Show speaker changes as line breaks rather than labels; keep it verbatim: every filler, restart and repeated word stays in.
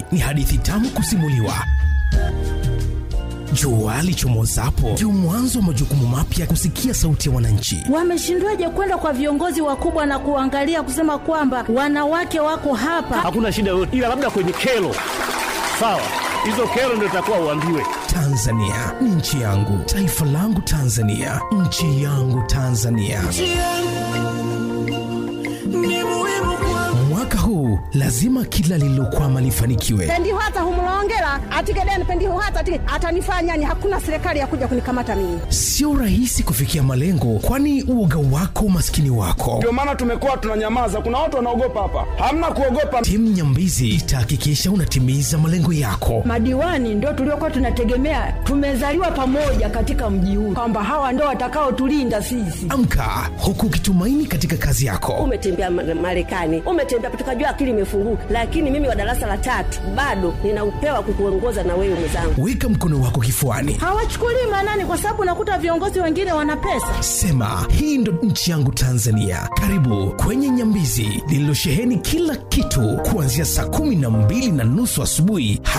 ni hadithi tamu kusimuliwa. Jua lichomozapo ndio mwanzo wa majukumu mapya. Kusikia sauti ya wananchi.
Wameshindwaje kwenda kwa viongozi wakubwa na kuangalia kusema kwamba wanawake wako hapa?
Hakuna shida yoyote, ila labda kwenye kero. Sawa, hizo kero ndio itakuwa uambiwe.
Tanzania ni nchi yangu, taifa langu Tanzania, nchi yangu Tanzania. Mwaka huu lazima kila lililokwama lifanikiwe.
Pendiho hata humulongela atigedeni pendiho hata atige atanifanya ni hakuna serikali ya kuja kunikamata mimi.
Sio rahisi kufikia malengo, kwani uoga wako umaskini wako.
Ndio maana tumekuwa tunanyamaza. Kuna watu wanaogopa hapa. Hamna kuogopa.
Timu Nyambizi itahakikisha unatimiza malengo yako.
Madiwani ndio tuliokuwa tunategemea. Tumezaliwa pamoja katika mji huu, kwamba hawa ndio watakao tulinda sisi.
Amka huku ukitumaini katika kazi yako.
Umetembea Marekani, umetembea tukajua akili imefunguka, lakini mimi wa darasa la tatu bado nina upewa kukuongoza na wewe mwenzangu.
Weka mkono wako kifuani.
Hawachukulii maanani kwa sababu nakuta viongozi wengine wana pesa.
Sema, hii ndo nchi yangu Tanzania. Karibu kwenye Nyambizi lililosheheni kila kitu kuanzia saa kumi na mbili na nusu asubuhi.